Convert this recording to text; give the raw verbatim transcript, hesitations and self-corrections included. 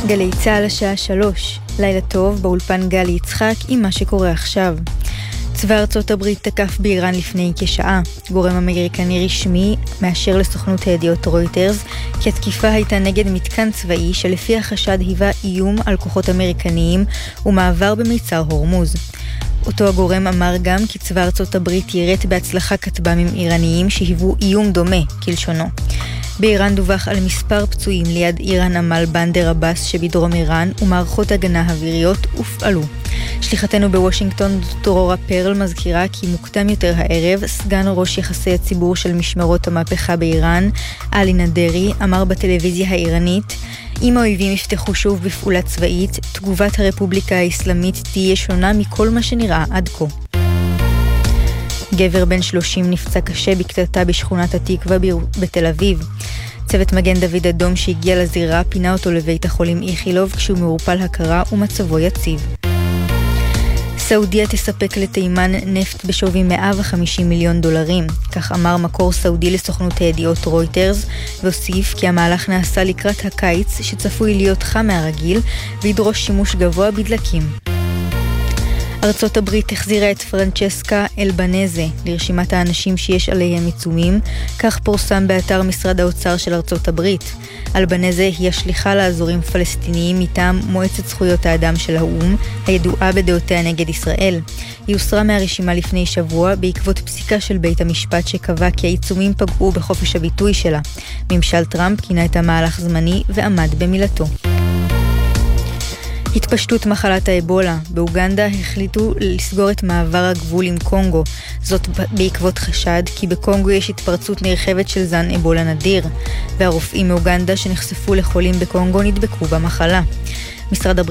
גלי צהל השעה שלוש, לילה טוב, באולפן גלי יצחק עם מה שקורה עכשיו. צבא ארצות הברית תקף באיראן לפני כשעה. גורם אמריקני רשמי מאשר לסוכנות הידיעות רויטרס כי התקיפה הייתה נגד מתקן צבאי שלפי החשד היווה איום על כוחות אמריקניים ומעבר במיצר הורמוז. אותו הגורם אמר גם כי צבא ארצות הברית יירט בהצלחה כטב"מים איראניים שהיוו איום דומה, כלשונו. באיראן דווח על מספר פצועים ליד עיר הנמל בנדר עבאס שבדרום איראן, ומערכות הגנה אוויריות הופעלו. שליחתנו בוושינגטון דרורה פרל מזכירה כי מוקדם יותר הערב סגן ראש יחסי הציבור של משמרות המהפכה באיראן, עלי נדרי, אמר בטלוויזיה האיראנית: אם האויבים יפתחו שוב בפעולה צבאית, תגובת הרפובליקה האסלאמית תהיה שונה מכל מה שנראה עד כה. גבר בן שלושים נפצע קשה בקטטה בשכונת התקווה בתל אביב. צוות מגן דוד אדום שהגיע לזירה פינה אותו לבית החולים איכילוב כשהוא מעורפל הכרה ומצבו יציב. סעודיה תספק לתימן נפט בשווי מאה וחמישים מיליון דולרים, כך אמר מקור סעודי לסוכנות הידיעות רויטרס, והוסיף כי המהלך נעשה לקראת הקיץ שצפוי להיות חם מהרגיל וידרוש שימוש גבוה בדלקים. ארצות הברית החזירה את פרנצ'סקה אלבנזה לרשימת האנשים שיש עליהם עיצומים, כך פורסם באתר משרד האוצר של ארצות הברית. אלבנזה היא השליחה לאזורים פלסטיניים מטעם מועצת זכויות האדם של האו"ם, הידועה בדעותיה נגד ישראל. היא הוסרה מהרשימה לפני שבוע בעקבות פסיקה של בית המשפט שקבע כי העיצומים פגעו בחופש הביטוי שלה. ממשל טראמפ כינה את המהלך זמני ועמד במילתו. התפשטות מחלת האבולה. באוגנדה החליטו לסגור את מעבר הגבול עם קונגו. זאת בעקבות חשד כי בקונגו יש התפרצות נרחבת של זן אבולה נדיר, והרופאים מאוגנדה שנחשפו לחולים בקונגו נדבקו במחלה. משרד